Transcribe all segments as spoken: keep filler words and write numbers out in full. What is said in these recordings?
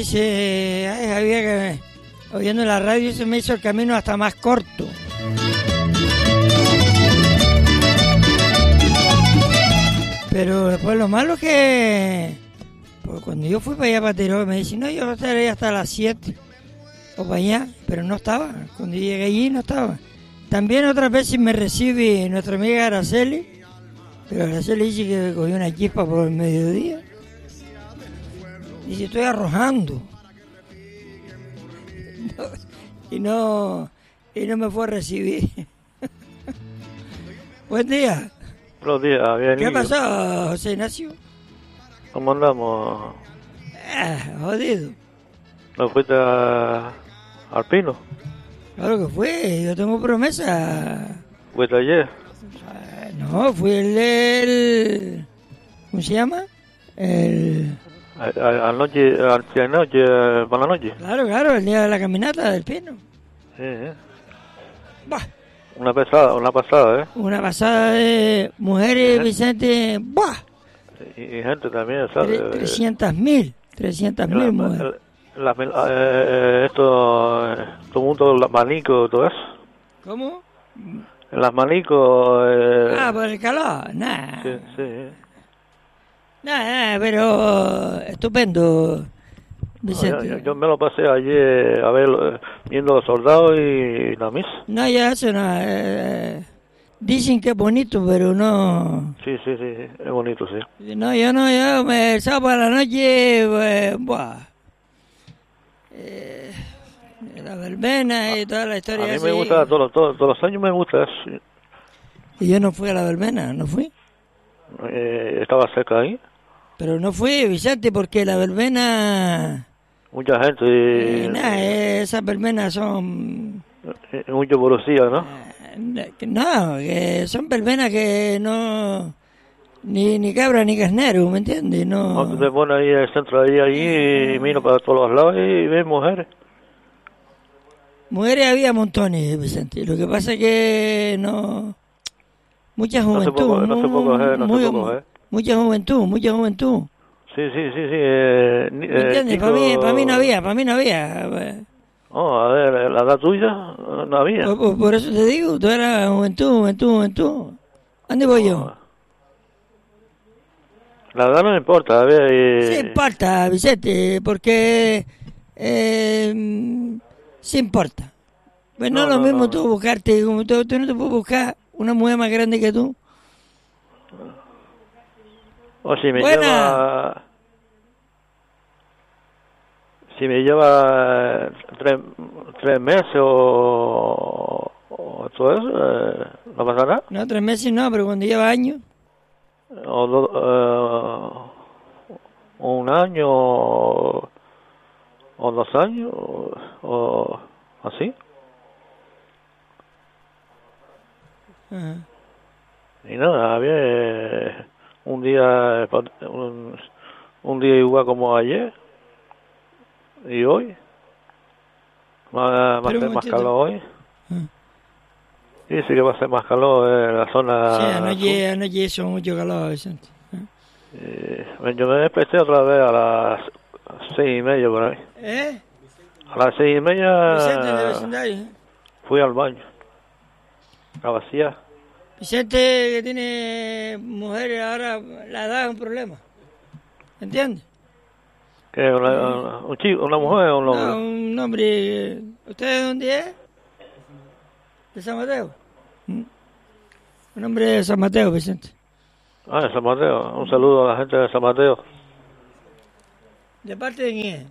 dice, ay, había que, oyendo la radio se me hizo el camino hasta más corto. Pero después lo malo es que, pues cuando yo fui para allá para Tirol, me dice, no, yo estaré hasta las siete, o para allá, pero no estaba. Cuando llegué allí no estaba. También otras veces me recibe nuestra amiga Araceli, pero Araceli dice que cogió una chispa por el mediodía. Dice, estoy arrojando. No, y no y no me fue a recibir. Buen día. Buenos días, bien. ¿Qué pasó, José Ignacio? ¿Cómo andamos? Ah, jodido. ¿No fuiste a, al Pino? Claro que fue, yo tengo promesa. ¿Fuiste ayer? Ah, no, fui el del... ¿Cómo se llama? El... A, a, a noche, a, a noche, para la noche. Claro, claro, el día de la caminata del Pino. Sí, sí. Bah. Una pasada, una pasada, ¿eh? Una pasada de mujeres, Vicente, ¡buah! Y, y gente también, ¿sabes? trescientas mil, trescientas mil mujeres. La, la, eh, eh, esto, eh, todo el mundo, las manicos, todo eso. ¿Cómo? Las manicos... Eh, ah, por el calor, nada. Sí, sí. Nada, pero estupendo, Vicente. No, yo, yo me lo pasé ayer a ver, viendo los soldados y la misa. No, ya eso no. Eh, dicen que es bonito, pero no. Sí, sí, sí, es bonito, sí. No, yo no, yo me, el sábado a la noche, pues, buah. Eh, la verbena y toda la historia. A mí así. me gusta, todos, todos, todos los años me gusta eso. Y yo no fui a la verbena, no fui. Eh, estaba cerca ahí. Pero no fui, Vicente, porque la verbena... Mucha gente. Eh, nada, eh, esas verbenas son... Eh, mucho borosía, ¿no? Eh, no, que son verbenas que no... Ni, ni cabra ni carnero, ¿me entiendes? No... Cuando te pones ahí en el centro, ahí, allí, y miro para todos los lados y ves mujeres. Mujeres había montones, Vicente. Lo que pasa es que no... Mucha juventud. No se puede, no se puede coger, no muy, se puede coger. Mucha juventud, mucha juventud. Sí, sí, sí, sí. Eh, ¿Me entiendes? chico... Para mí, para mí no había, para mí no había. Oh, a ver, la edad tuya no había. Por, por, por eso te digo, tú eras juventud, juventud, juventud. ¿Dónde voy yo? Oh. La edad no importa, a ver... Eh... Sí importa, Vicente, porque... Eh, sí importa. Pues no, no es lo no, mismo no, tú buscarte, como tú, tú no te puedes buscar una mujer más grande que tú. O si me Buena. lleva... Si me lleva tres, tres meses o, o todo eso, eh, ¿no pasa nada? No, tres meses no, pero cuando lleva años. O, do, uh, o un año o, o dos años o, o así. Ajá. Y nada, había eh, un día un, un día igual como ayer y hoy va, va a ser más calor hoy. Ah. Sí, sí que va a ser más calor en la zona. Sí, anoche, anoche hizo mucho calor, Vicente. Eh, yo me desperté otra vez a las seis y media por ahí. ¿Eh? A las seis y media Vicente, en el vecindario. Fui al baño a vaciar. Vicente, que tiene mujeres ahora, la edad es un problema. ¿Entiendes? ¿Qué? Una, ¿Un chico, una mujer o un hombre? No, un hombre. ¿Usted de dónde es? ¿De San Mateo? ¿Mm? Un hombre de San Mateo, Vicente. Ah, de San Mateo. Un saludo a la gente de San Mateo. ¿De parte de quién?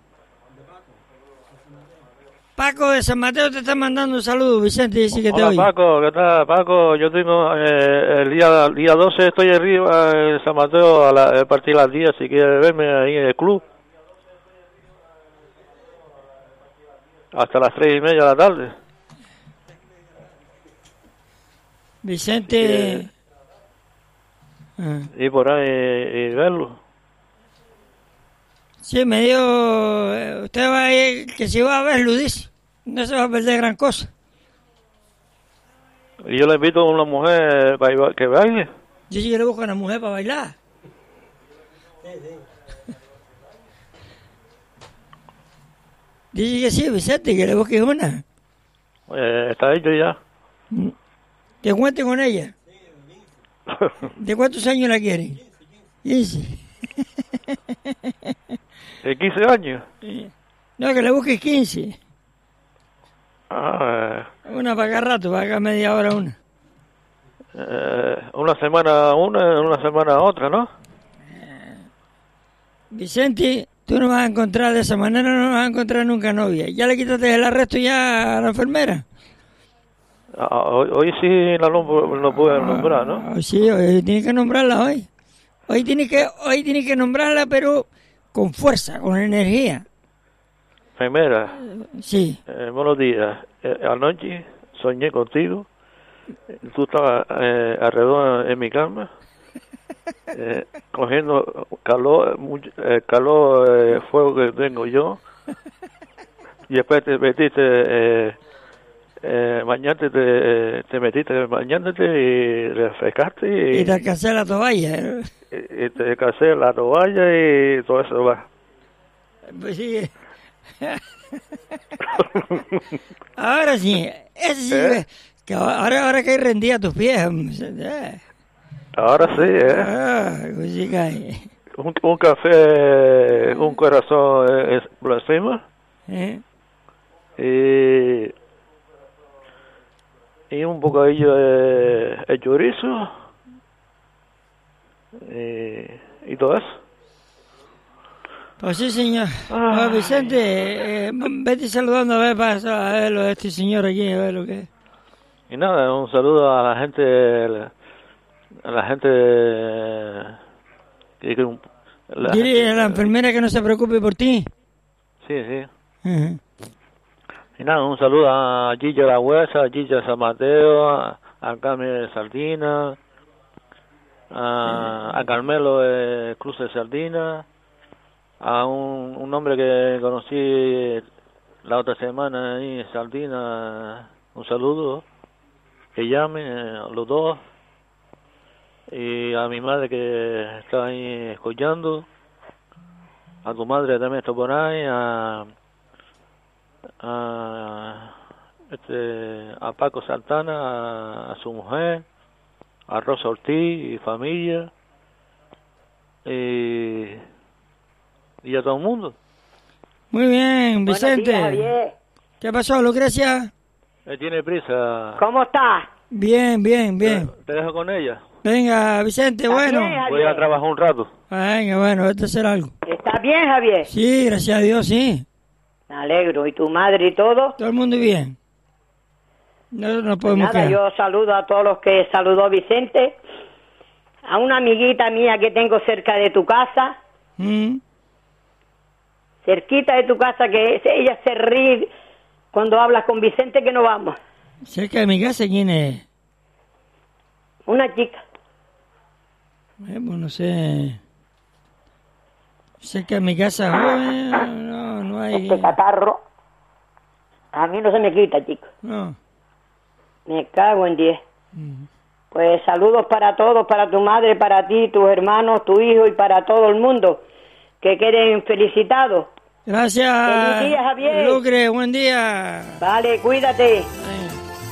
Paco de San Mateo te está mandando un saludo, Vicente, dice que te Hola, oye. Paco, ¿qué tal, Paco? Yo tengo eh, el día el día doce estoy arriba en San Mateo a, la, a partir de las diez, si quieres verme ahí en el club. Hasta las tres y media de la tarde. Vicente... Ah. Y por ahí y verlo. Sí, me dio... Usted va a ir, que si va a verlo, dice. No se va a perder gran cosa. Y yo le invito a una mujer para que baile. Yo sí que le busco a una mujer para bailar. Dice que sí, Vicente, que le busques una. Eh, está hecho ya. Que cuente con ella. ¿De cuántos años la quieren? quince. ¿De quince años? No, que le busques quince. Ah, Una para cada rato, para cada media hora una. eh, una semana una, una semana otra, ¿no? Vicente, tú no vas a encontrar de esa manera, no vas a encontrar nunca novia. ¿Ya le quitaste el arresto ya a la enfermera? Ah, hoy, hoy sí la no, no puedo nombrar, ¿no? Ah, sí, hoy tienes que nombrarla hoy. Hoy tienes que, hoy tienes que nombrarla, pero con fuerza, con energía. Primera, Sí. eh, buenos días. Eh, anoche soñé contigo. Tú estabas eh, alrededor en mi cama, eh, cogiendo calor, mucho, eh, calor, eh, fuego que tengo yo. Y después te metiste, eh, eh, bañarte, te, te metiste bañándote y refrescaste. Y, Y te alcancé la toalla. ¿no? y, y te casé la toalla y todo eso va. Pues sí. Ahora sí, ese sí. ¿Eh? Que ahora, ahora que hay rendida a tus pies. Eh. Ahora sí, ¿eh? Ah, pues sí cae. Un, un café, un corazón eh, es por encima. ¿Eh? Y, y un bocadillo de, de chorizo. Y, y todo eso. Pues sí, señor. Ah, Vicente, eh, vete saludando a ver, para a ver lo de este señor aquí, a ver lo que es. Y nada, un saludo a la gente, a la gente que, que la Dile gente, a la enfermera que no se preocupe por ti. sí, sí. Uh-huh. Y nada, un saludo a Gilla La Huesa, a Gilla San Mateo, a, a Carmen Sardina, a, a Carmelo de Cruz de Sardina, a un, un hombre que conocí la otra semana ahí en Sardina, un saludo, que llame a los dos, y a mi madre que está ahí escuchando, a tu madre también está por ahí, a, a, este, a Paco Santana, a, a su mujer, a Rosa Ortiz y familia, y, y a todo el mundo. Muy bien, Vicente. Buenos días, Javier. ¿Qué pasó, Lucrecia? Me tiene prisa. ¿Cómo estás? Bien, bien, bien. Te, te dejo con ella. Venga, Vicente, ¿Estás bueno. bien, Javier? Voy a trabajar un rato. Venga, bueno, vete a hacer algo. ¿Estás bien, Javier? Sí, gracias a Dios, sí. Me alegro. ¿Y tu madre y todo? Todo el mundo bien. No, no Pues podemos nada, quedar. yo saludo a todos los que saludó Vicente, a una amiguita mía que tengo cerca de tu casa, Mm. cerquita de tu casa, que ella se ríe cuando hablas con Vicente, que no vamos. Cerca de mi casa, ¿quién es? Una chica. Eh, pues no sé. Cerca de mi casa, joven, no, no hay. Este catarro a mí no se me quita, chico. No. Me cago en diez. Mm. Pues saludos para todos, para tu madre, para ti, tus hermanos, tu hijo y para todo el mundo. Que queden felicitados. Gracias. Feliz día, Javier. Lucre, buen día. Vale, cuídate. Venga.